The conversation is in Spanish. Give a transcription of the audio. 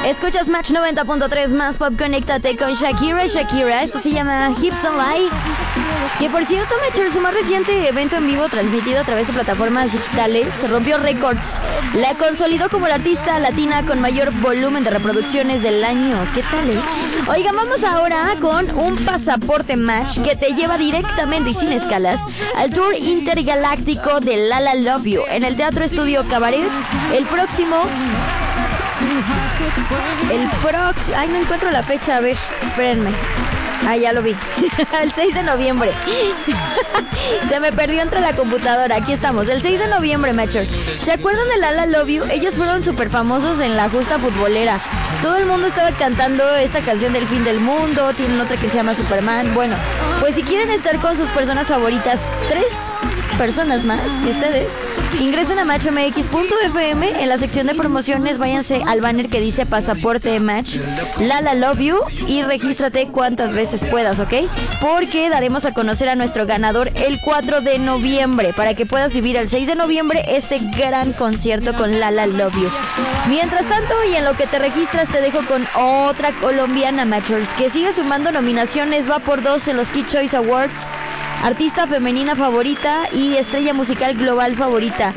Escuchas Match 90.3 más pop, conéctate con Shakira. Esto se llama Hips and Lie. Que por cierto, Matcher, su más reciente evento en vivo transmitido a través de plataformas digitales rompió récords. La consolidó como la artista latina con mayor volumen de reproducciones del año. ¿Qué tal, Oigan, vamos ahora con un pasaporte Match que te lleva directamente y sin escalas al tour intergaláctico de La La Love You en el Teatro Estudio Cabaret el próximo... Ay, no encuentro la fecha, a ver, espérenme. Ah, ya lo vi. El 6 de noviembre. Se me perdió entre la computadora. Aquí estamos. El 6 de noviembre, Matcher. ¿Se acuerdan de La La Love You? Ellos fueron súper famosos en la justa futbolera. Todo el mundo estaba cantando esta canción del fin del mundo. Tienen otra que se llama Superman. Bueno, pues si quieren estar con sus personas favoritas, 3 personas más, y ustedes ingresen a matchmx.fm. En la sección de promociones váyanse al banner que dice Pasaporte Match La La Love You y regístrate cuantas veces puedas, ¿ok? Porque daremos a conocer a nuestro ganador el 4 de noviembre para que puedas vivir el 6 de noviembre este gran concierto con La La Love You. Mientras tanto, y en lo que te registras, te dejo con otra colombiana, Matchers, que sigue sumando nominaciones, va por 2 en los Kid Choice Awards. Artista femenina favorita y estrella musical global favorita.